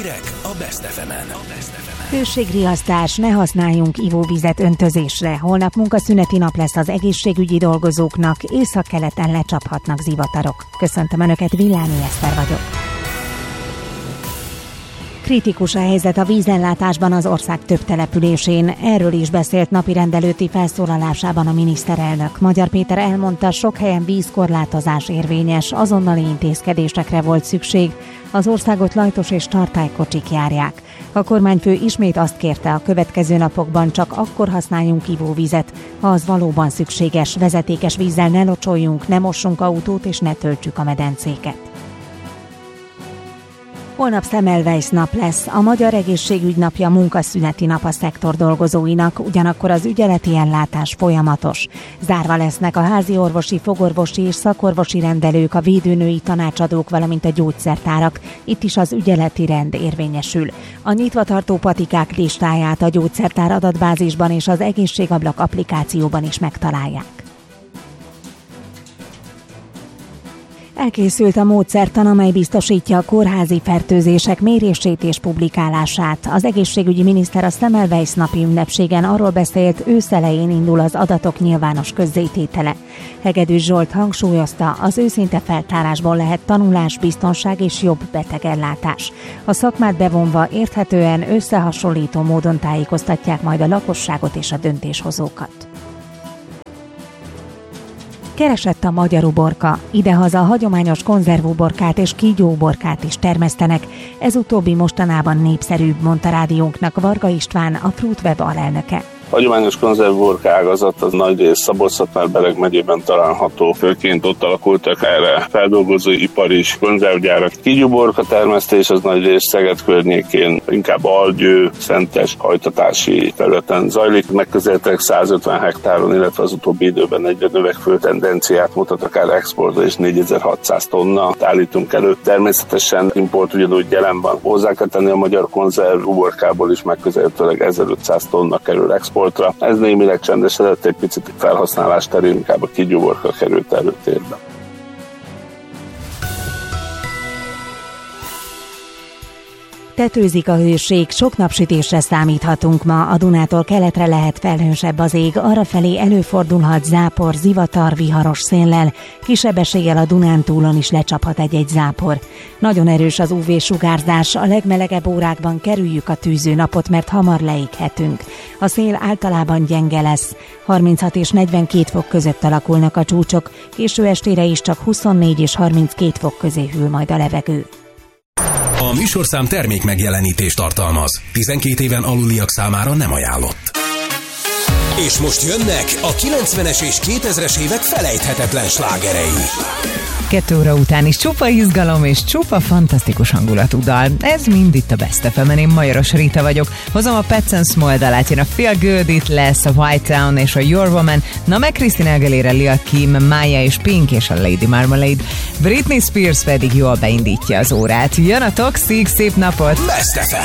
Hírek a Best FM-en. Hőségriasztás, ne használjunk ivóvizet öntözésre. Holnap munkaszüneti nap lesz az egészségügyi dolgozóknak, északkeleten lecsaphatnak zivatarok. Köszöntöm Önöket, Villáni Eszter vagyok. Kritikus a helyzet a vízellátásban az ország több településén. Erről is beszélt napirendelőtti felszólalásában a miniszterelnök. Magyar Péter elmondta, sok helyen vízkorlátozás érvényes, azonnali intézkedésekre volt szükség. Az országot lajtos és tartálykocsik járják. A kormányfő ismét azt kérte, a következő napokban csak akkor használjunk ivóvizet, ha az valóban szükséges, vezetékes vízzel ne locsoljunk, ne mossunk autót és ne töltsük a medencéket. Holnap Semmelweis nap lesz, a Magyar Egészségügy napja, munkaszüneti nap a szektor dolgozóinak, ugyanakkor az ügyeleti ellátás folyamatos. Zárva lesznek a házi orvosi, fogorvosi és szakorvosi rendelők, a védőnői tanácsadók, valamint a gyógyszertárak. Itt is az ügyeleti rend érvényesül. A nyitva tartó patikák listáját a gyógyszertár adatbázisban és az egészségablak applikációban is megtalálják. Elkészült a módszertan, amely biztosítja a kórházi fertőzések mérését és publikálását. Az egészségügyi miniszter a Semmelweis napi ünnepségen arról beszélt, ősz elején indul az adatok nyilvános közzététele. Hegedűs Zsolt hangsúlyozta, az őszinte feltárásból lehet tanulás, biztonság és jobb betegellátás. A szakmát bevonva érthetően, összehasonlító módon tájékoztatják majd a lakosságot és a döntéshozókat. Keresett a magyar uborka. Idehaza hagyományos konzervuborkát és kígyóuborkát is termesztenek. Ez utóbbi mostanában népszerűbb, mondta rádiónknak Varga István, a Fruitweb alelnöke. A hagyományos konzervuborka ágazat az nagyrészt Szabolcs-Szatmár-Bereg megyében található, főként ott alakultak erre feldolgozóipar is, konzervgyárak. Kígyóuborka termesztés az nagyrészt Szeged környékén, inkább Algyő, Szentes hajtatási területen zajlik. Megközelítek 150 hektáron, illetve az utóbbi időben egyre növekvő tendenciát mutat, akár exportra és 4600 tonna állítunk elő. Természetesen import ugyanúgy jelen van. Hozzá kell tenni, a magyar konzervuborkából is megközelítőleg 1500 tonna kerül export. Ez némileg csendesedett, egy picit felhasználás terén inkább a kígyóuborka került előtérbe. Tetőzik a hőség, sok napsütésre számíthatunk ma, a Dunától keletre lehet felhősebb az ég, arrafelé előfordulhat zápor, zivatar, viharos széllel, kisebb eséllyel a Dunántúlon is lecsaphat egy-egy zápor. Nagyon erős az UV-sugárzás, a legmelegebb órákban kerüljük a tűző napot, mert hamar leéghetünk. A szél általában gyenge lesz, 36 és 42 fok között alakulnak a csúcsok, késő estére is csak 24 és 32 fok közé hűl majd a levegő. A műsorszám termék megjelenítést tartalmaz. 12 éven aluliak számára nem ajánlott. És most jönnek a 90-es és 2000-es évek felejthetetlen slágerei. 2 óra után is csupa izgalom és csupa fantasztikus hangulatú dal. Ez mind itt a Best FM-en, én Majoros Rita vagyok. Hozom a Pets & Small dalát, jön a Feel Good, itt lesz a White Town és a Your Woman, na meg Christina Aguilera, Lil Kim, Maya és Pink és a Lady Marmalade. Britney Spears pedig jól beindítja az órát. Jön a Toxic, szép napot! Best FM!